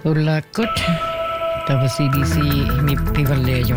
Ulakot tava CDC mi pivallejo.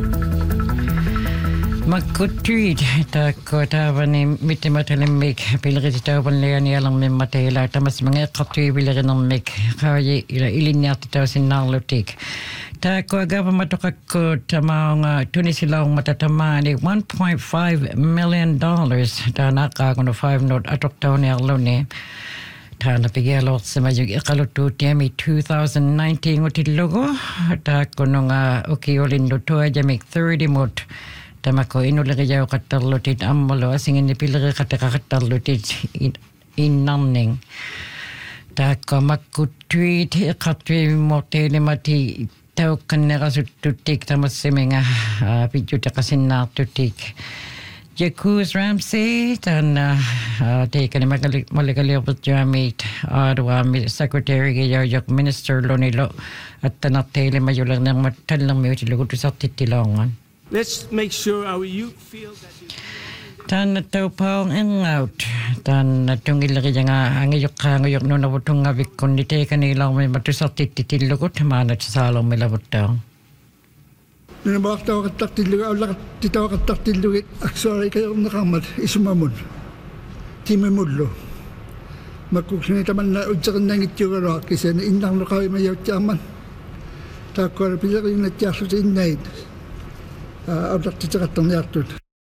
Makutrid ta kotavani mittimatelemmik pilrititavanleani alammin mateila tamas mange qattiivilerinnermik qaaji ila ilinniartitausinnarlutik. Ta koagavamatoqakku tamaunga tunisilaungmata tamaani $1.5 million taanaqaaguna 5 not atortauniarluni. Tana pigelo semajuk iqaluttuutiami 2019 utillugu taakkununga ukiulindu tuajamik 30 mut tamako inulerijauqattarlutit ammalo asinginni pileriqatiqaqattarlutit innarning taakko makkuttuit iqartuimorteilimati taukkannerasuttutik tamasseminga pitjutiqasinnaartutik Jacuz Ramsey dan taken Malagalioput Jamit Adwami Secretary Gayok Minister Lonilo at Tanatele Majulang ng Matalang Mutilugu sa Titilongan. Let's make sure our youth feel that Tan natupang ang out tan natungil nga angayok no nabutung nga bikon dite kanilang may matusat Titilugu tamanat sa salong milabutang. Nabaktaw ka taktilugi, awla titaw ka taktilugi, aksuari kayo nakamat, isumamun. Timimudlo. Magkuksinita man na udsakan ng itsura, kasi na indang lukawi mayaw tiyaman. Takwara pila kayo na tiyaso sa inayin. Awla titakatang yartun.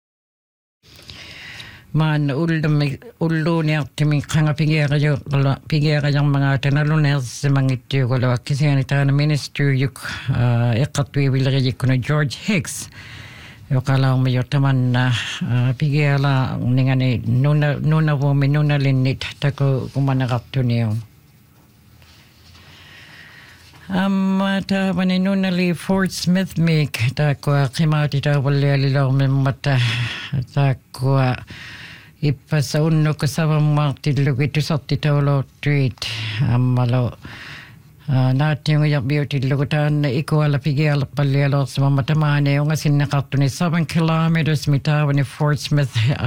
Man ullo niya timing kanga pigera yung mga tanaluner sa mga itiyo ko lawa kasi ganita na minister yung ikatwi wilari ko na George Hicks yung kalaw mayo taman na pigera nga ni nuna wumi nuna linit tako kumanakapto niyo mata paninunali Fort Smith make tako kimati ta wali alilaw mata tako ipasaunno kasama martillugi tusartitaulo treat ammalo naattiunga yarbiutillugutaan ikuala pigiala pallialo sama matamane unga sinnaqartuni 7 kilometers mitawani Fort Smith